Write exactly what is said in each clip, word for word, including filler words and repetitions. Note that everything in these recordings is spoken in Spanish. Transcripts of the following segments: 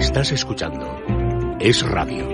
Estás escuchando Es Radio.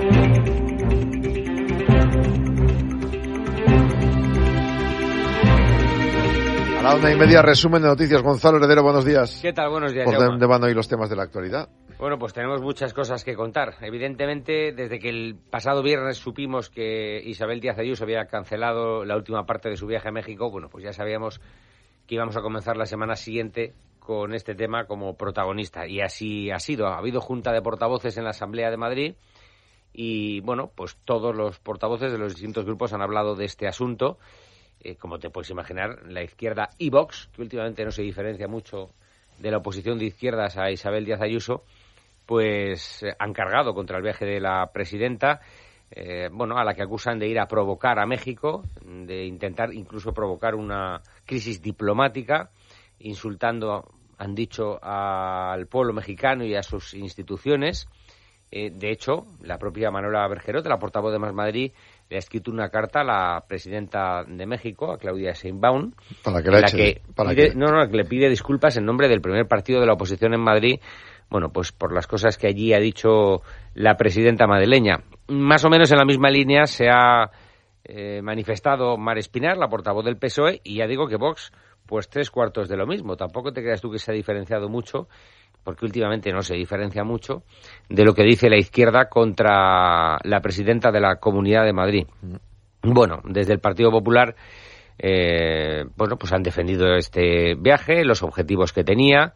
A la una y media, resumen de noticias. Gonzalo Heredero, buenos días. ¿Qué tal? Buenos días, ¿Por Jaume? dónde van hoy los temas de la actualidad? Bueno, pues tenemos muchas cosas que contar. Evidentemente, desde que el pasado viernes supimos que Isabel Díaz Ayuso había cancelado la última parte de su viaje a México, bueno, pues ya sabíamos que íbamos a comenzar la semana siguiente con este tema como protagonista. Y así ha sido. Ha habido junta de portavoces en la Asamblea de Madrid y, bueno, pues todos los portavoces de los distintos grupos han hablado de este asunto. Eh, como te puedes imaginar, la izquierda y Vox, que últimamente no se diferencia mucho de la oposición de izquierdas a Isabel Díaz Ayuso, pues eh, han cargado contra el viaje de la presidenta, eh, bueno, a la que acusan de ir a provocar a México, de intentar incluso provocar una crisis diplomática, insultando, han dicho, al pueblo mexicano y a sus instituciones. Eh, de hecho, la propia Manuela Bergerot, la portavoz de Más Madrid, le ha escrito una carta a la presidenta de México, a Claudia Sheinbaum, para que la, la eche, que para pide, que... no, no, que le pide disculpas en nombre del primer partido de la oposición en Madrid, bueno, pues por las cosas que allí ha dicho la presidenta madrileña. Más o menos en la misma línea se ha eh, manifestado Mar Espinar, la portavoz del P S O E, y ya digo que Vox, pues tres cuartos de lo mismo. Tampoco te creas tú que se ha diferenciado mucho, porque últimamente no se diferencia mucho de lo que dice la izquierda contra la presidenta de la Comunidad de Madrid. Bueno, desde el Partido Popular, eh, bueno, pues han defendido este viaje, los objetivos que tenía,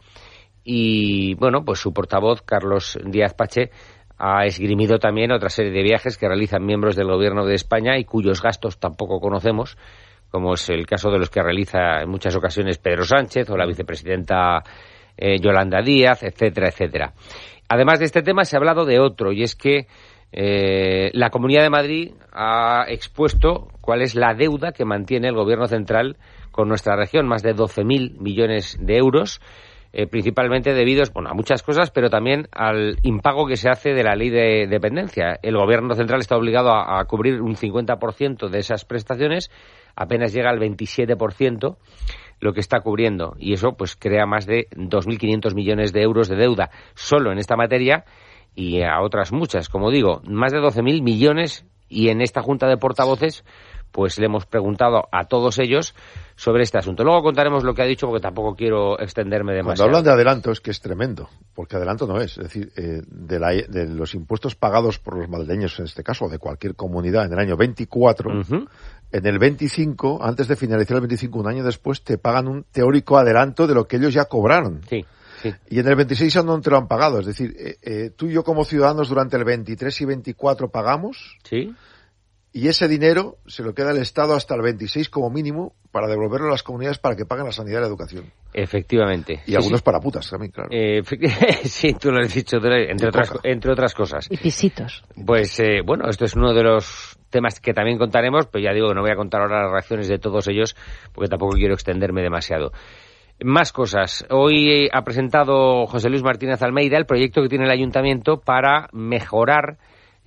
y bueno, pues su portavoz, Carlos Díaz Pache, ha esgrimido también otra serie de viajes que realizan miembros del Gobierno de España y cuyos gastos tampoco conocemos, como es el caso de los que realiza en muchas ocasiones Pedro Sánchez o la vicepresidenta Eh, Yolanda Díaz, etcétera, etcétera. Además de este tema se ha hablado de otro, y es que eh, la Comunidad de Madrid ha expuesto cuál es la deuda que mantiene el Gobierno central con nuestra región, más de doce mil millones de euros, eh, principalmente debidos, bueno, a muchas cosas, pero también al impago que se hace de la ley de dependencia. El Gobierno central está obligado a, a cubrir un cincuenta por ciento de esas prestaciones, apenas llega al veintisiete por ciento lo que está cubriendo, y eso pues crea más de dos mil quinientos millones de euros de deuda solo en esta materia, y a otras muchas, como digo, más de doce mil millones, y en esta junta de portavoces pues le hemos preguntado a todos ellos sobre este asunto. Luego contaremos lo que ha dicho, porque tampoco quiero extenderme demasiado. Cuando hablan de adelanto es que es tremendo, porque adelanto no es. Es decir, eh, de, la, de los impuestos pagados por los madrileños, en este caso, o de cualquier comunidad, en el año veinticuatro, uh-huh. En el veinticinco, antes de finalizar el veinticinco, un año después, te pagan un teórico adelanto de lo que ellos ya cobraron. Sí. Sí. Y en el veintiséis aún no te lo han pagado. Es decir, eh, eh, tú y yo como ciudadanos durante el veintitrés y veinticuatro pagamos. Sí. Y ese dinero se lo queda el Estado hasta el veintiséis como mínimo para devolverlo a las comunidades para que paguen la sanidad y la educación. Efectivamente. Y sí, algunos sí. para putas también, claro. Eh, sí, tú lo has dicho, entre otras, entre otras cosas. Y pisitos. Pues eh, bueno, esto es uno de los temas que también contaremos, pero ya digo que no voy a contar ahora las reacciones de todos ellos, porque tampoco quiero extenderme demasiado. Más cosas. Hoy ha presentado José Luis Martínez Almeida el proyecto que tiene el Ayuntamiento para mejorar,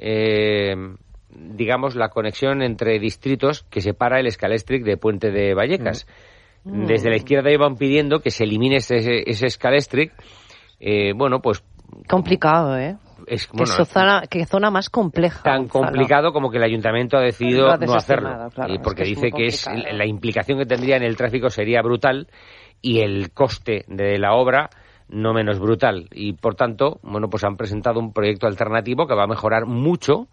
eh, digamos, la conexión entre distritos que separa el Scalextric de Puente de Vallecas. Mm. Desde la izquierda iban pidiendo que se elimine ese, ese Scalextric. Eh, bueno, pues... Complicado, ¿eh? Es, que, bueno, zona, que zona más compleja. Tan Gonzalo. Complicado como que el ayuntamiento ha decidido no hacerlo. Claro, y porque es que dice es que es la implicación que tendría en el tráfico sería brutal y el coste de la obra no menos brutal. Y por tanto, bueno, pues han presentado un proyecto alternativo que va a mejorar mucho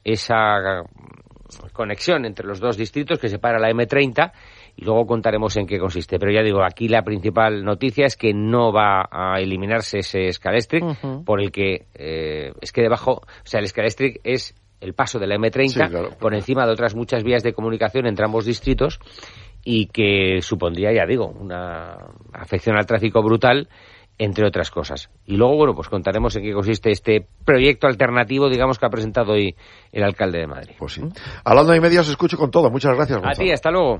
esa conexión entre los dos distritos que separa la eme treinta, y luego contaremos en qué consiste. Pero ya digo, aquí la principal noticia es que no va a eliminarse ese Scalextric, uh-huh. por el que eh, es que debajo, o sea, el Scalextric es el paso de la eme treinta, sí, claro, por encima de otras muchas vías de comunicación entre ambos distritos, y que supondría, ya digo, una afección al tráfico brutal, entre otras cosas. Y luego, bueno, pues contaremos en qué consiste este proyecto alternativo, digamos, que ha presentado hoy el alcalde de Madrid. Pues sí. A las nueve y media os escucho con todo. Muchas gracias, Gonzalo. A ti, hasta luego.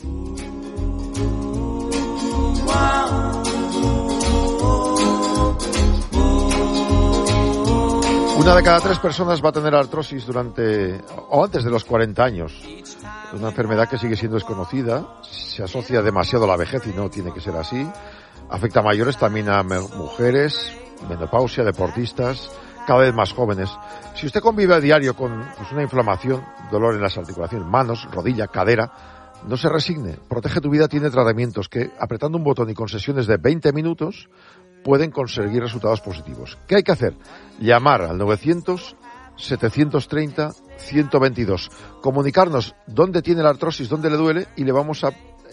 Una de cada tres personas va a tener artrosis durante o antes de los cuarenta años. Es una enfermedad que sigue siendo desconocida, se asocia demasiado a la vejez y no tiene que ser así. Afecta a mayores, también a mujeres, menopausia, deportistas, cada vez más jóvenes. Si usted convive a diario con pues, una inflamación, dolor en las articulaciones, manos, rodilla, cadera, no se resigne. Protege tu Vida tiene tratamientos que, apretando un botón y con sesiones de veinte minutos, pueden conseguir resultados positivos. ¿Qué hay que hacer? Llamar al novecientos, setecientos treinta, ciento veintidós. Comunicarnos dónde tiene la artrosis, dónde le duele, y le vamos a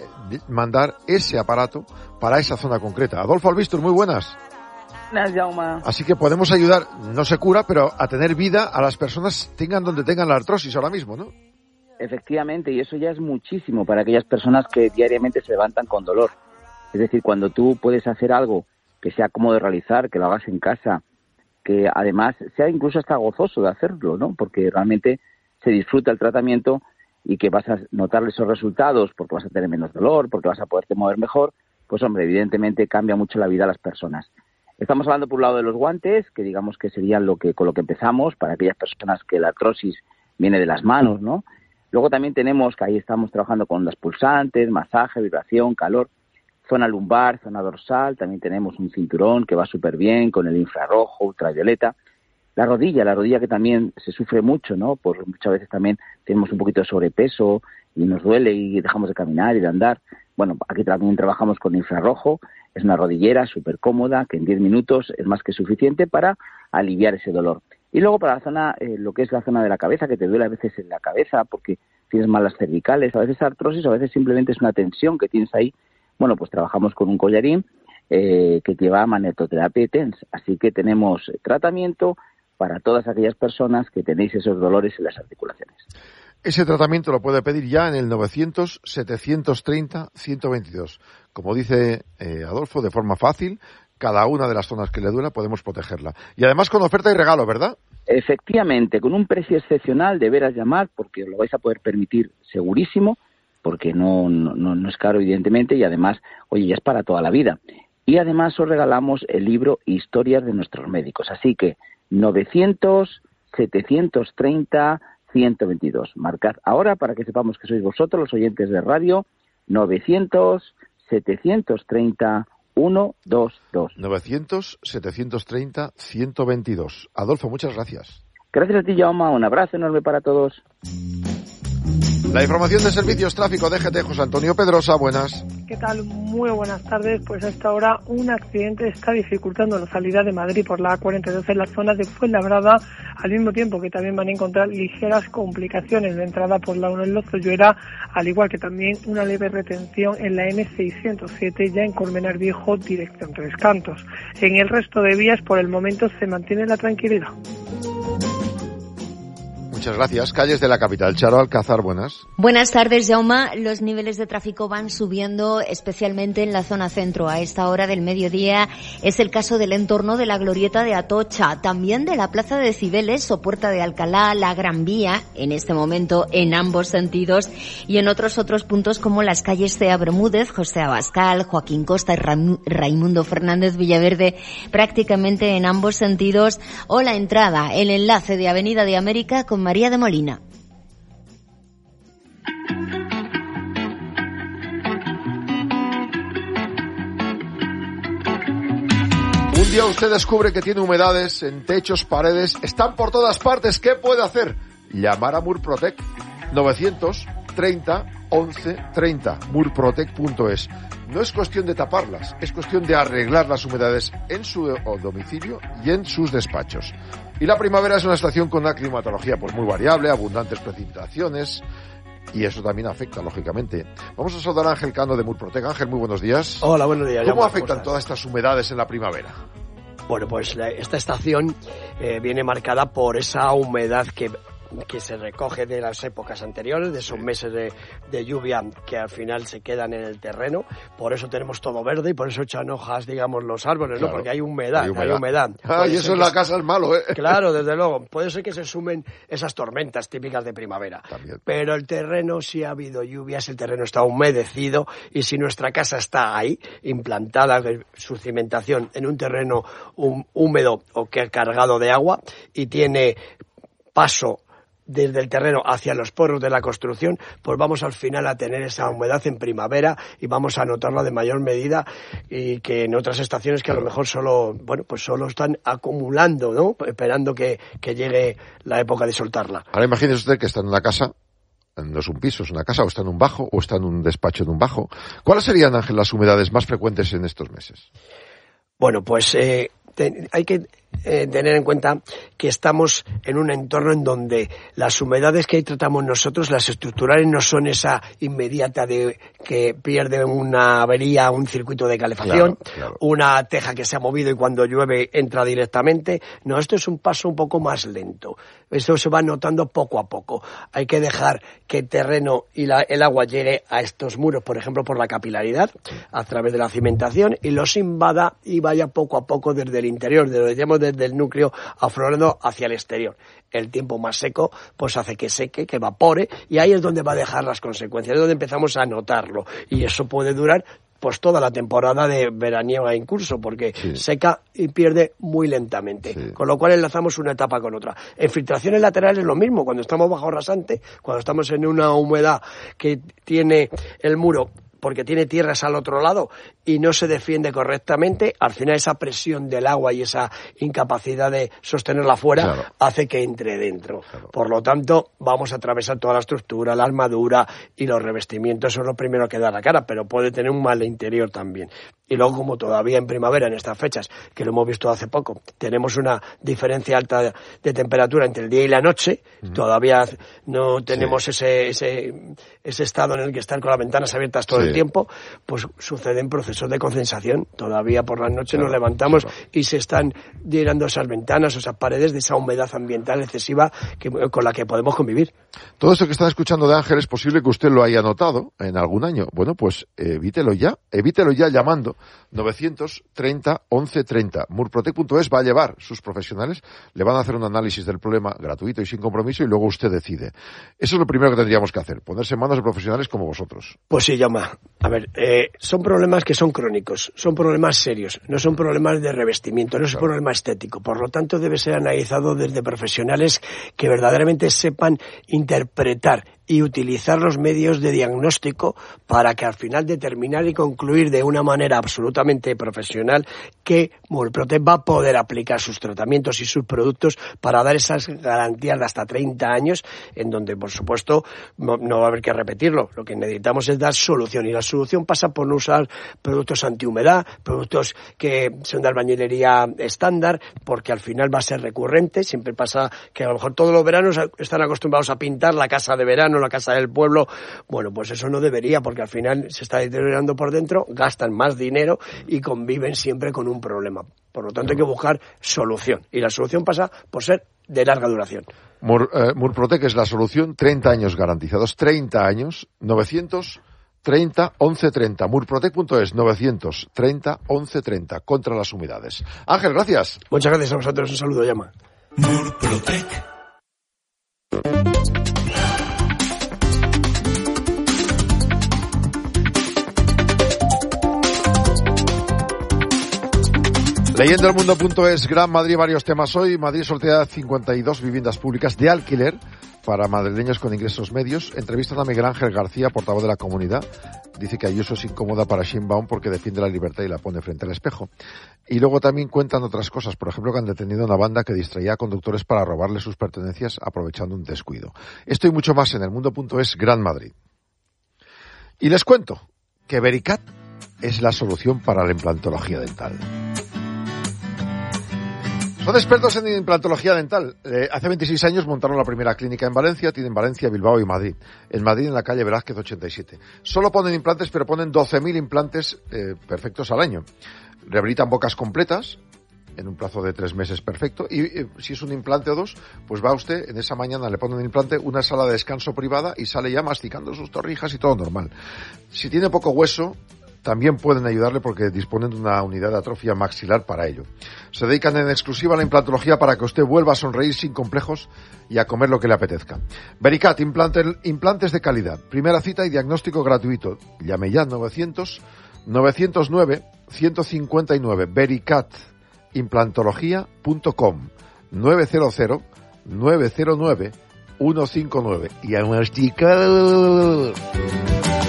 mandar ese aparato para esa zona concreta. Adolfo Albistur, muy buenas. Buenas, Jaume. Así que podemos ayudar, no se cura, pero a tener vida a las personas tengan donde tengan la artrosis ahora mismo, ¿no? Efectivamente, y eso ya es muchísimo para aquellas personas que diariamente se levantan con dolor. Es decir, cuando tú puedes hacer algo que sea cómodo de realizar, que lo hagas en casa, que además sea incluso hasta gozoso de hacerlo, ¿no? Porque realmente se disfruta el tratamiento y que vas a notar esos resultados porque vas a tener menos dolor, porque vas a poderte mover mejor, pues hombre, evidentemente cambia mucho la vida a las personas. Estamos hablando por un lado de los guantes, que digamos que serían lo que con lo que empezamos, para aquellas personas que la artrosis viene de las manos, ¿no? Luego también tenemos, que ahí estamos trabajando con las pulsantes, masaje, vibración, calor, zona lumbar, zona dorsal, también tenemos un cinturón que va súper bien con el infrarrojo, ultravioleta. La rodilla, la rodilla que también se sufre mucho, ¿no? Por muchas veces también tenemos un poquito de sobrepeso y nos duele y dejamos de caminar y de andar. Bueno, aquí también trabajamos con infrarrojo, es una rodillera súper cómoda que en diez minutos es más que suficiente para aliviar ese dolor. Y luego para la zona, eh, lo que es la zona de la cabeza, que te duele a veces en la cabeza porque tienes malas cervicales, a veces artrosis, a veces simplemente es una tensión que tienes ahí. Bueno, pues trabajamos con un collarín eh, que lleva magnetoterapia y TENS. Así que tenemos tratamiento para todas aquellas personas que tenéis esos dolores en las articulaciones. Ese tratamiento lo puede pedir ya en el novecientos, setecientos treinta, ciento veintidós. Como dice eh, Adolfo, de forma fácil, cada una de las zonas que le duela podemos protegerla. Y además con oferta y regalo, ¿verdad? Efectivamente, con un precio excepcional, deberás llamar porque lo vais a poder permitir segurísimo, porque no, no, no es caro evidentemente y además, oye, ya es para toda la vida. Y además os regalamos el libro Historias de nuestros médicos. Así que novecientos, setecientos treinta, ciento veintidós. Marcad ahora para que sepamos que sois vosotros los oyentes de radio. novecientos, setecientos treinta, ciento veintidós. novecientos, setecientos treinta, ciento veintidós. Adolfo, muchas gracias. Gracias a ti, Jaume. Un abrazo enorme para todos. La información de servicios tráfico de G T, José Antonio Pedrosa, buenas. ¿Qué tal? Muy buenas tardes. Pues hasta ahora un accidente está dificultando la salida de Madrid por la A cuarenta y dos en la zona de Fuenlabrada, al mismo tiempo que también van a encontrar ligeras complicaciones de entrada por la uno en Lozoyuela, al igual que también una leve retención en la N seiscientos siete ya en Colmenar Viejo, dirección Tres Cantos. En el resto de vías, por el momento, se mantiene la tranquilidad. Muchas gracias. Calles de la capital. Charo Alcázar, buenas. Buenas tardes, Jaume. Los niveles de tráfico van subiendo, especialmente en la zona centro. A esta hora del mediodía es el caso del entorno de la Glorieta de Atocha, también de la Plaza de Cibeles o Puerta de Alcalá, la Gran Vía, en este momento en ambos sentidos, y en otros otros puntos como las calles Cea Bermúdez, José Abascal, Joaquín Costa y Raimundo Fernández Villaverde, prácticamente en ambos sentidos, o la entrada, el enlace de Avenida de América con María de Molina. Un día usted descubre que tiene humedades en techos, paredes, están por todas partes. ¿Qué puede hacer? Llamar a Murprotec. novecientos treinta, once treinta. murprotec punto es. No es cuestión de taparlas, es cuestión de arreglar las humedades en su domicilio y en sus despachos. Y la primavera es una estación con una climatología pues muy variable, abundantes precipitaciones, y eso también afecta, lógicamente. Vamos a saludar a Ángel Cano de Murprotec. Ángel, muy buenos días. Hola, buenos días. ¿Cómo afectan todas estas humedades en la primavera? Bueno, pues la, esta estación eh, viene marcada por esa humedad que que se recoge de las épocas anteriores, de esos meses de, de lluvia que al final se quedan en el terreno. Por eso tenemos todo verde y por eso echan hojas, digamos, los árboles, claro, ¿no? Porque hay humedad, hay humedad. Hay humedad. Ah, y eso en la casa es malo, ¿eh? Claro, desde luego. Puede ser que se sumen esas tormentas típicas de primavera. También. Pero el terreno, si ha habido lluvias, el terreno está humedecido, y si nuestra casa está ahí, implantada, su cimentación en un terreno húmedo o que cargado de agua y tiene paso desde el terreno hacia los poros de la construcción, pues vamos al final a tener esa humedad en primavera y vamos a notarla de mayor medida, y que en otras estaciones que a lo mejor solo, bueno, pues solo están acumulando, ¿no? Esperando que, que llegue la época de soltarla. Ahora imagínese usted que está en una casa, no es un piso, es una casa, o está en un bajo, o está en un despacho en un bajo. ¿Cuáles serían, Ángel, las humedades más frecuentes en estos meses? Bueno, pues eh, te, hay que eh, tener en cuenta que estamos en un entorno en donde las humedades que ahí tratamos nosotros, las estructurales, no son esa inmediata de que pierde una avería, un circuito de calefacción, claro, claro. Una teja que se ha movido y cuando llueve entra directamente. No, esto es un paso un poco más lento. Esto se va notando poco a poco. Hay que dejar que el terreno y la, el agua llegue a estos muros, por ejemplo, por la capilaridad, a través de la cimentación, y los invada y vaya poco a poco desde el interior, de lo que decíamos, desde el núcleo, aflorando hacia el exterior. El tiempo más seco pues hace que seque, que evapore, y ahí es donde va a dejar las consecuencias, es donde empezamos a notarlo. Y eso puede durar pues toda la temporada de veraniega en curso, porque sí. seca y pierde muy lentamente, sí. Con lo cual enlazamos una etapa con otra. En filtraciones laterales es lo mismo, cuando estamos bajo rasante, cuando estamos en una humedad que tiene el muro, porque tiene tierras al otro lado y no se defiende correctamente, al final esa presión del agua y esa incapacidad de sostenerla fuera, claro, hace que entre dentro. Claro. Por lo tanto, vamos a atravesar toda la estructura, la armadura y los revestimientos, eso es lo primero que da la cara, pero puede tener un mal interior también. Y luego, como todavía en primavera, en estas fechas, que lo hemos visto hace poco, tenemos una diferencia alta de, de temperatura entre el día y la noche, uh-huh. todavía no tenemos sí. ese, ese, ese estado en el que estar con las ventanas abiertas todo sí. el tiempo, pues suceden procesos de condensación. Todavía por las noches claro, nos levantamos claro. y se están llenando esas ventanas o esas paredes de esa humedad ambiental excesiva que, con la que podemos convivir. Todo esto que están escuchando de Ángel es posible que usted lo haya notado en algún año. Bueno, pues evítelo ya, evítelo ya llamando novecientos treinta once treinta. Murprotec punto es va a llevar sus profesionales, le van a hacer un análisis del problema gratuito y sin compromiso y luego usted decide. Eso es lo primero que tendríamos que hacer, ponerse en manos de profesionales como vosotros. Pues sí, llama. A ver, eh, son problemas que son crónicos, son problemas serios, no son problemas de revestimiento, no es un problema estético. Por lo tanto, debe ser analizado desde profesionales que verdaderamente sepan interpretar y utilizar los medios de diagnóstico para que al final determinar y concluir de una manera absolutamente profesional que Murprotec va a poder aplicar sus tratamientos y sus productos para dar esas garantías de hasta treinta años, en donde, por supuesto, no, no va a haber que repetirlo. Lo que necesitamos es dar solución, y la solución pasa por no usar productos antihumedad, productos que son de albañilería estándar, porque al final va a ser recurrente. Siempre pasa que a lo mejor todos los veranos están acostumbrados a pintar la casa de verano, la casa del pueblo. Bueno, pues eso no debería, porque al final se está deteriorando por dentro, gastan más dinero y conviven siempre con un problema. Por lo tanto, hay que buscar solución, y la solución pasa por ser de larga duración. Mur, eh, Murprotec es la solución, treinta años garantizados, treinta años, novecientos treinta once treinta. Murprotec punto es, novecientos treinta once treinta, contra las humedades. Ángel, gracias. Muchas gracias a vosotros, un saludo, llama. Murprotec. Leyendo el mundo punto es, Gran Madrid, varios temas hoy. Madrid sortea cincuenta y dos viviendas públicas de alquiler para madrileños con ingresos medios. Entrevistan a Miguel Ángel García, portavoz de la Comunidad. Dice que Ayuso es incómoda para Sheinbaum porque defiende la libertad y la pone frente al espejo. Y luego también cuentan otras cosas. Por ejemplo, que han detenido a una banda que distraía a conductores para robarle sus pertenencias aprovechando un descuido. Esto y mucho más en el mundo punto es, Gran Madrid. Y les cuento que Vericat es la solución para la implantología dental. Son expertos en implantología dental. Eh, hace veintiséis años montaron la primera clínica en Valencia, tienen Valencia, Bilbao y Madrid. En Madrid, en la calle Velázquez ochenta y siete. Solo ponen implantes, pero ponen doce mil implantes eh, perfectos al año. Rehabilitan bocas completas en un plazo de tres meses perfecto. Y eh, si es un implante o dos, pues va usted, en esa mañana le ponen un implante, una sala de descanso privada y sale ya masticando sus torrijas y todo normal. Si tiene poco hueso, también pueden ayudarle porque disponen de una unidad de atrofia maxilar para ello. Se dedican en exclusiva a la implantología para que usted vuelva a sonreír sin complejos y a comer lo que le apetezca. Vericat, implante, implantes de calidad. Primera cita y diagnóstico gratuito. Llame ya novecientos novecientos nueve ciento cincuenta y nueve. vericat implantología punto com nueve cero cero nueve cero nueve uno cinco nueve. Y a masticado.